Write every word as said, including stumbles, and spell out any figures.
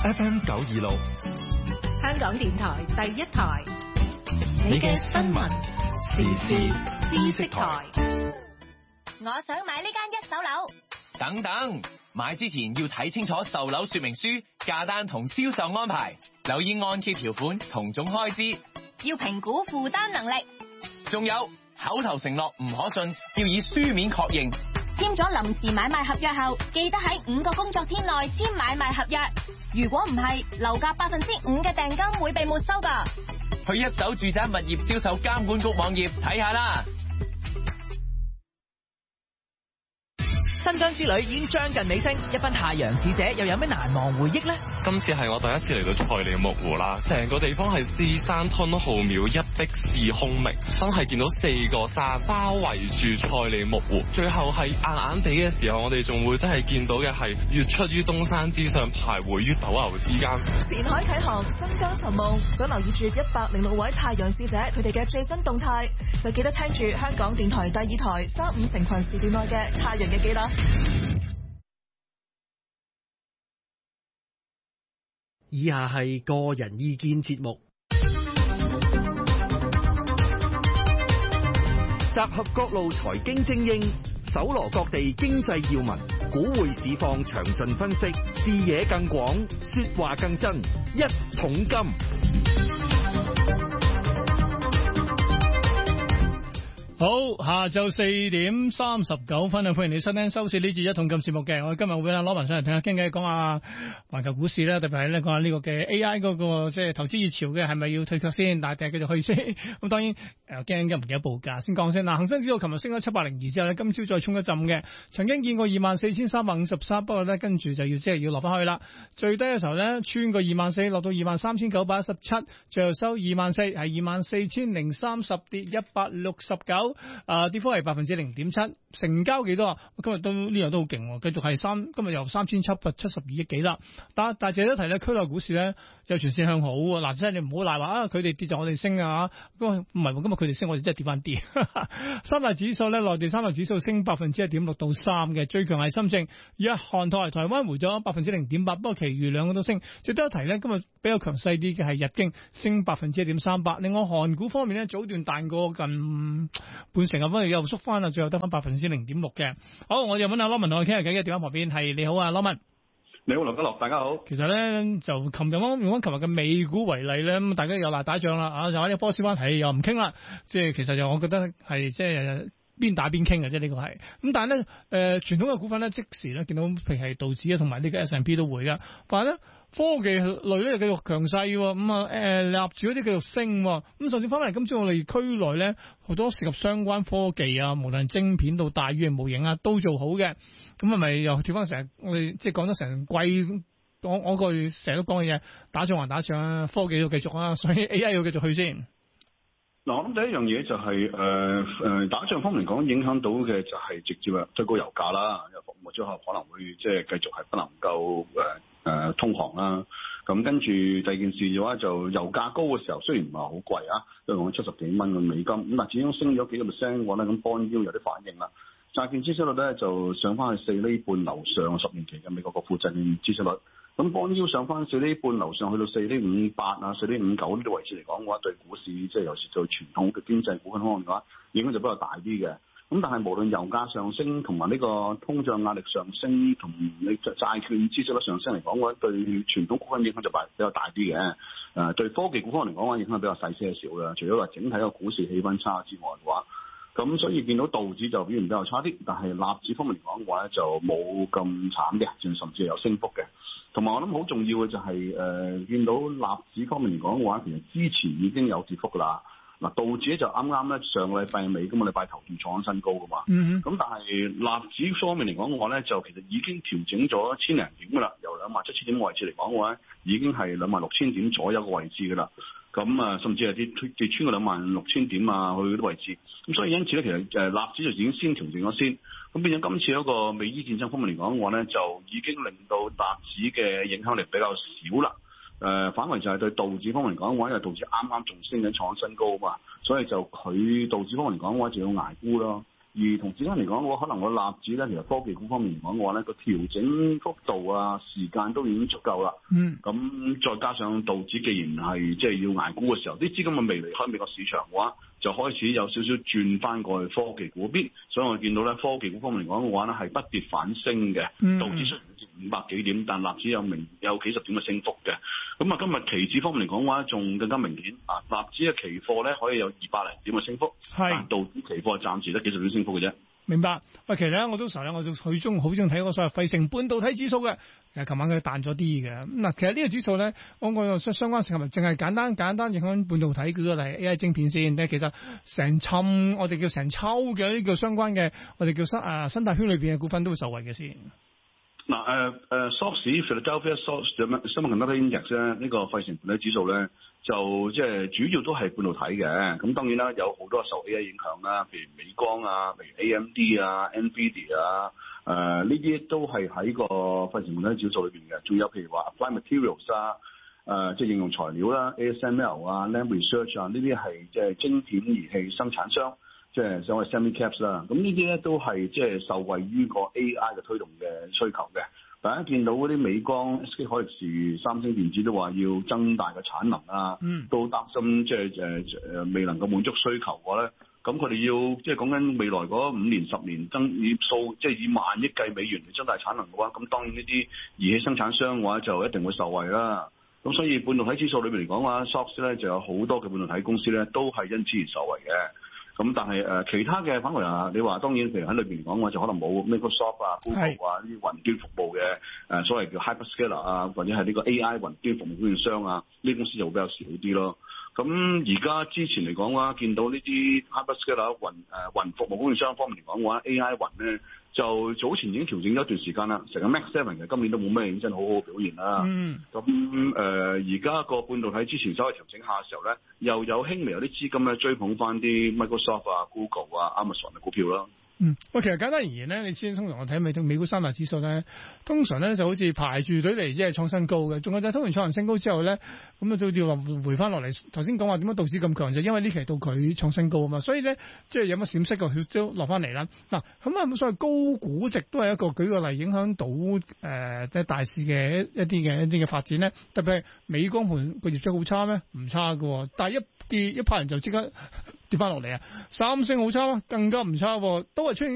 F M 九二六， 香港電台第一台，你嘅新聞時事知識台。 我想買呢間一手樓。 等等，買之前要睇清楚售樓說明書、價單同銷售安排，留意按揭條款同總開支， 要評估負擔能力。 仲有口頭承諾唔可信，要以書面確認。 簽咗臨時買賣合約後，記得喺五個工作天內簽買賣合約。如果唔係，樓價百分之五嘅訂金會被沒收㗎。 去一手住宅物業銷售監管局網頁睇下啦。 新疆之旅已經將近尾聲，一班太陽使者又有咩難忘回憶呢？ 今次係我第一次嚟到賽里木湖啦，成個地方係尸山吞號廟，一壁是空明，真係見到四個山包圍住賽里木湖。最後係硬硬地嘅時候，我哋仲會真係見到嘅係月出於東山之上，徘徊於斗牛之間。 前海啟航，新疆尋夢，想留意住一百零六位太陽使者佢哋嘅最新動態，就記得聽住香港電台第二台三五成群時段內嘅太陽日記啦。 以下係個人意見節目，集合各路財經精英，搜羅各地經濟要聞，股匯市況詳盡分析，視野更廣，說話更真，一桶金。 好，下晝四點三十九分啊！歡迎你收聽收視呢節一桶金節目嘅，我哋今日會阿羅文上嚟同下傾偈，講下環球股市啦，特別係咧講下呢個嘅 A I 嗰個即係投資熱潮嘅係咪要退卻先，但係繼續去先。咁當然誒驚緊唔記得報價，先講先嗱。恒生指數琴日升咗七百零二之後咧，今朝再衝一陣嘅，曾經見過二萬四千三百五十三，不過咧跟住就要即係要落翻去啦。最低嘅時候咧穿過二萬四，落到二萬三千九百一十七，最後收二萬四，係二萬四千零三十，跌一百六十九。啊，跌幅係百分之零點七，成交幾多啊？今日都呢樣都好勁，繼續係三，今日由三千七百七十二億幾啦。但但係值得提咧，區內股市咧有全線向好喎。嗱，即係你唔好賴話啊，佢哋跌就我哋升啊，咁唔係喎，今日佢哋升，我哋真係跌翻啲。三大指數咧，內地三大指數升百分之一點六到三嘅，最強係深證，日韓台台灣回咗百分之零點八，不過其餘兩個都升。值得一提咧，今日比較強勢啲嘅係日經，升百分之一點三八。另外韓股方面咧，早段彈過近半成日翻嚟又縮翻啦，最後得翻百分之零點六嘅。好，我又揾阿羅文同我傾下偈嘅電話旁邊係，你好啊，羅文。 你好，劉家樂，大家好。其實咧就琴日我用翻琴日嘅美股為例咧，咁大家又鬧打仗啦，啊就話啲波斯灣係又唔傾啦，即係其實就我覺得係即係邊打邊傾嘅啫，呢個係。咁但係咧誒傳統嘅股份咧，即時咧見到譬如係道指啊同埋呢個 S and P 都會噶，但係咧科技類咧繼續強勢，咁啊誒立住嗰啲繼續升，咁甚至翻翻嚟今朝我哋區內咧好多涉及相關科技啊，無論晶片到大語言模型啊都做好嘅，咁係咪又跳翻成我哋即係講得成季，我我句成日都講嘅嘢，打仗還打仗啊，科技要繼續啊，所以 A I 要繼續去先。 嗱，我諗第一樣嘢就係誒誒打仗方面嚟講，影響到嘅就係直接啊最高油價啦，有服務之後可能會即係繼續係不能夠誒。呃誒、呃、通航啦，咁跟住第二件事嘅話就油價高嘅時候，雖然唔係好貴啊，都用咗七十幾蚊嘅美金，咁但係始終升咗幾個 percent 嘅話咧，咁 bond yield 有啲反應啦。債券孳息率咧就上翻去四厘半樓上，十年期嘅美國個負債孳息率，咁 bond yield 上翻四厘半樓上，去到四厘五八啊、四厘五九呢啲位置嚟講嘅話，對股市即係尤其是對傳統嘅經濟股份方面嘅話，影響就比較大啲嘅。咁但係無論油價上升同埋呢個通脹壓力上升同你債券孳息率上升嚟講嘅話，對傳統股份影響就比較大啲嘅。誒、呃、對科技股方面嚟講嘅話，影響比較細些少嘅。除咗話整體個股市氣氛差之外嘅話，咁所以見到道指就表現比較差啲，但係納指方面嚟講嘅話咧，就冇咁慘嘅，甚至係有升幅嘅。同埋我諗好重要嘅就係、是、誒、呃、見到納指方面嚟講嘅話，其實之前已經有跌幅㗎啦。嗱，道指咧就啱啱咧上個禮拜尾，今個禮拜頭段創新高噶嘛。嗯咁但係納指方面嚟講嘅話咧，就其實已經調整咗千零點噶啦，由兩萬七千點位置嚟講嘅話，已經係兩萬六千點左右嘅位置噶啦。咁啊，甚至係跌跌穿個兩萬六千點啊，去嗰啲位置。咁所以因此咧，其實誒納指就已經先調整咗先。咁變咗今次嗰個美伊戰爭方面嚟講嘅話咧，就已經令到納指嘅影響力比較少啦。誒、呃、反為就係對道指方面嚟講嘅話，因為道指啱啱仲升緊創新高啊嘛，所以就佢道指方面嚟講嘅話就要捱沽咯。 而同時間嚟講，我可能我納指咧，其實科技股方面嚟講嘅話咧，個調整幅度啊、時間都已經足夠啦。 嗯。 咁再加上道指既然係即係要捱沽嘅時候，啲資金咪未離開美國市場嘅話，就開始有少少轉翻過去科技股嗰邊。所以我見到咧，科技股方面嚟講嘅話咧，係不跌反升嘅。 嗯。 道指雖然跌五百幾點，但納指有明有幾十點嘅升幅嘅。咁啊，今日期指方面嚟講嘅話，仲更加明顯啊！納指嘅期貨咧可以有二百零點嘅升幅， 係。 但道指期貨暫時得幾十點升幅嘅啫。 明白。喂，其實咧我都成日咧，我就最中好中意睇嗰個所謂費城半導體指數嘅。其實琴晚佢彈咗啲嘅。嗱，其實呢個指數咧，我我相相關性係咪淨係簡單簡單影響半導體舉個例 A I 晶片先？咧其實成侵我哋叫成抽嘅呢個相關嘅，我哋叫生啊生態圈裏邊嘅股份都會受惠嘅先。 嗱誒誒 S O X Philadelphia S O X Semiconductor Index 咧，呢個費城半導體指數咧，就即係主要都係半導體嘅。咁當然啦，有好多受 A I 影響啦，譬如美光啊，譬如 A M D 啊、Nvidia 啊，誒呢啲都係喺個費城半導體指數裏邊嘅。仲有譬如話 Applied Materials 啊，誒、呃、即係應用材料啦 ，A S M L 啊、Lam Research 啊，呢啲係即係晶片儀器生產商。即係所謂 semi caps 啦，咁呢啲咧都係即係受惠於個 A I 嘅推動嘅需求嘅。大家見到嗰啲美光、S K 海力士、三星電子都話要增大嘅產能啊， 嗯、 都擔心即係誒誒未能夠滿足需求嘅話咧，咁佢哋要即係講緊未來嗰五年、十年增以數，即係以萬億計美元嚟增大產能嘅話，咁當然呢啲儀器生產商嘅話就一定會受惠啦。咁所以半導體指數裏面嚟講話 S O X 咧就有好多嘅半導體公司咧都係因此而受惠嘅。咁但係誒、呃、其他嘅反為啊，你話當然譬如喺裏邊嚟講嘅話，就可能冇 Microsoft 啊、Google 啊呢啲雲端服務嘅誒、呃、所謂叫 hyperscaler 啊，或者係呢個 A I 雲端服務供應商啊，呢啲公司就會比較少啲咯。咁而家之前嚟講嘅話，見到呢啲 hyperscaler 雲誒、呃、雲服務供應商方面嚟講嘅話 ，A I 雲咧就早前已經調整咗一段時間啦。成個 Max Seven 嘅今年都冇咩認真好好表現啦。 嗯。咁誒而家個半導體之前稍微調整下嘅時候咧，又有輕微有啲資金咧追捧翻啲 Microsoft 啊、Google 啊、Amazon 嘅股票啦。 嗯，喂，其實簡單而言咧，你知通常我睇美美股三大指數咧，通常咧就好似排住隊嚟，即係創新高嘅。仲有就係通常創完新高之後咧，咁啊都要話回翻落嚟。頭先講話點解道指咁強，就因為呢期到佢創新高啊嘛。所以咧，即係有乜閃失嘅，佢都落翻嚟啦。嗱，咁啊，所謂高估值都係一個舉個例，影響到誒即係大市嘅一啲嘅一啲嘅發展咧。特別係美光盤個業績好差咩？唔差嘅，但係一跌一派人就即刻跌翻落嚟啊！三星好差，更加唔差，都係出現。